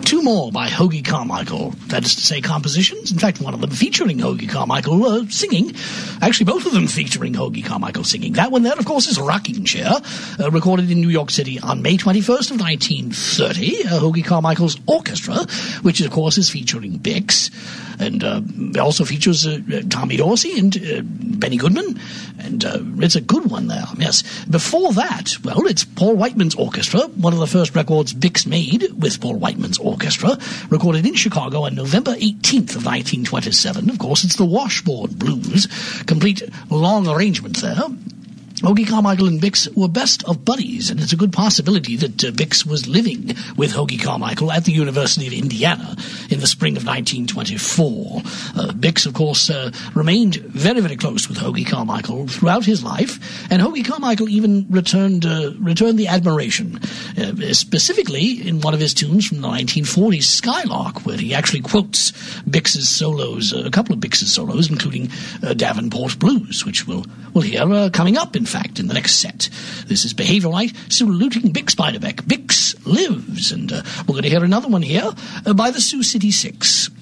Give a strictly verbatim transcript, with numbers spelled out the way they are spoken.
two more by Hoagy Carmichael, that is to say compositions, in fact one of them featuring Hoagy Carmichael uh, singing, actually both of them featuring Hoagy Carmichael singing. That one there, of course, is Rocking Chair, uh, recorded in New York City on May twenty-first of nineteen thirty, uh, Hoagy Carmichael's orchestra, which of course is featuring Bix, and uh, it also features uh, Tommy Dorsey and uh, Benny Goodman, and uh, it's a good one there, yes. Before that, well, it's Paul Whiteman's orchestra, one of the first records Bix made with Paul Whiteman's orchestra, recorded in Chicago on November eighteenth of nineteen twenty-seven. Of course, it's the Washboard Blues, complete long arrangement there. Hoagy Carmichael and Bix were best of buddies, and it's a good possibility that uh, Bix was living with Hoagy Carmichael at the University of Indiana in the spring of nineteen twenty-four. Uh, Bix, of course, uh, remained very, very close with Hoagy Carmichael throughout his life, and Hoagy Carmichael even returned uh, returned the admiration, uh, specifically in one of his tunes from the nineteen forties, Skylark, where he actually quotes Bix's solos, uh, a couple of Bix's solos, including uh, Davenport Blues, which we'll, we'll hear uh, coming up in In fact, in the next set. This is Behaviorite saluting Bix Beiderbecke. Bix lives, and uh, we're going to hear another one here uh, by the Sioux City Six.